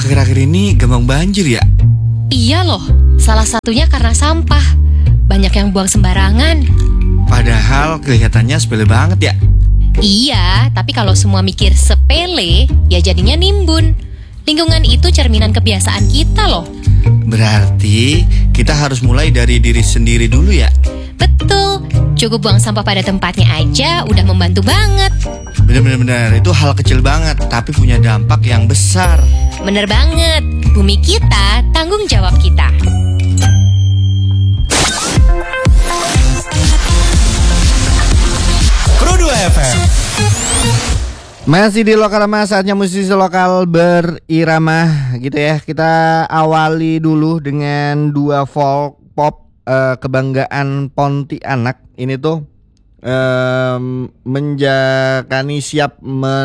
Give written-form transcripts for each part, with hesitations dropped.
akhir-akhir ini gampang banjir ya? Iya loh, salah satunya karena sampah. Banyak yang buang sembarangan. Padahal kelihatannya sepele banget ya. Iya, tapi kalau semua mikir sepele, ya jadinya nimbun. Lingkungan itu cerminan kebiasaan kita loh. Berarti kita harus mulai dari diri sendiri dulu ya? Betul, cukup buang sampah pada tempatnya aja udah membantu banget. Bener-bener, itu hal kecil banget tapi punya dampak yang besar. Bener banget, bumi kita, tanggung jawab kita. Pro 2 FM. Masih di Lokalama, saatnya musisi lokal berirama gitu ya. Kita awali dulu dengan dua folk pop kebanggaan Pontianak. Ini tuh Menjakani siap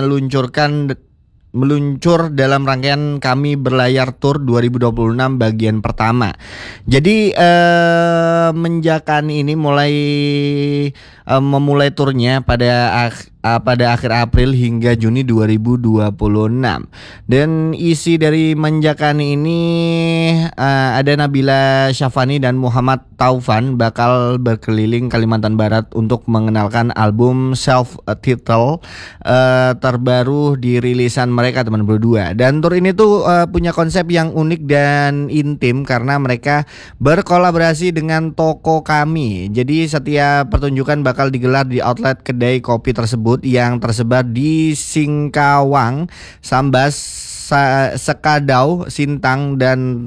meluncur dalam rangkaian Kami Berlayar Tour 2026 bagian pertama. Jadi Menjakani ini memulai turnya pada akhir April hingga Juni 2026. Dan isi dari Menjakani ini ada Nabila Syafani dan Muhammad Taufan bakal berkeliling Kalimantan Barat untuk mengenalkan album self-titled terbaru di rilisan mereka teman berdua. Dan tur ini tuh punya konsep yang unik dan intim karena mereka berkolaborasi dengan toko Kami. Jadi setiap pertunjukan bakal digelar di outlet kedai kopi tersebut yang tersebar di Singkawang, Sambas, Sekadau, Sintang dan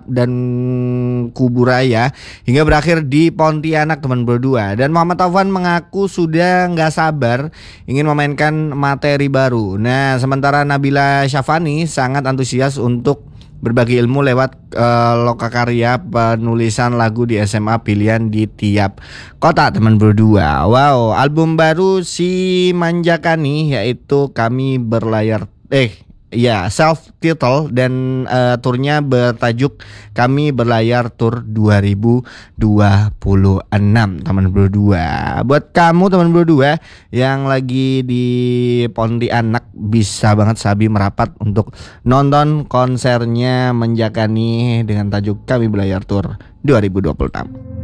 Kuburaya hingga berakhir di Pontianak teman berdua. Dan Muhammad Taufan mengaku sudah nggak sabar ingin memainkan materi baru. Nah, sementara Nabila Syafani sangat antusias untuk berbagi ilmu lewat lokakarya penulisan lagu di SMA pilihan di tiap kota teman berdua. Wow, album baru si Menjakani yaitu Kami Berlayar self-title dan turnya bertajuk Kami Berlayar Tour 2026 teman berdua. Buat kamu teman berdua yang lagi di Pontianak, bisa banget Sabi merapat untuk nonton konsernya Menjakani dengan tajuk Kami Berlayar Tour 2026.